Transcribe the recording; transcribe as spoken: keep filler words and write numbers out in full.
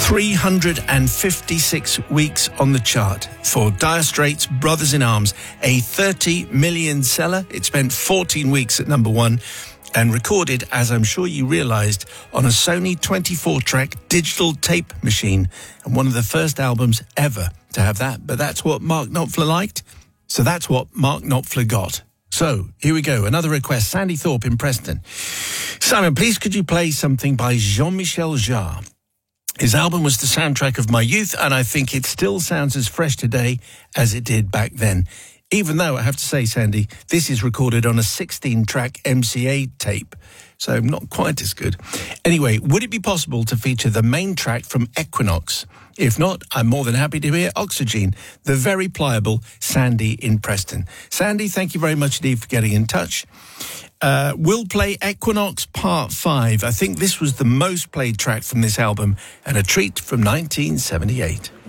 three hundred fifty-six weeks on the chart for Dire Straits' Brothers in Arms, a thirty million seller. It spent fourteen weeks at number one and recorded, as I'm sure you realised, on a Sony twenty-four track digital tape machine, and one of the first albums ever to have that. But that's what Mark Knopfler liked, so that's what Mark Knopfler got. So, here we go. Another request. Sandy Thorpe in Preston. Simon, please could you play something by Jean-Michel Jarre? His album was the soundtrack of my youth, and I think it still sounds as fresh today as it did back then. Even though, I have to say, Sandy, this is recorded on a sixteen track M C A tape, so not quite as good. Anyway, would it be possible to feature the main track from Equinox? If not, I'm more than happy to hear Oxygen, the very pliable Sandy in Preston. Sandy, thank you very much indeed for getting in touch. Uh, we'll play Equinox Part five. I think this was the most played track from this album, and a treat from nineteen seventy-eight.